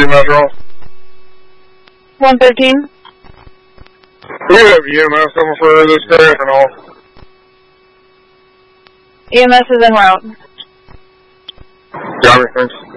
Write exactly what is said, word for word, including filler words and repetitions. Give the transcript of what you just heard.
E M S roll? one thirteen. Do you have E M S coming for this crash or no? E M S is en route. Got me, thanks.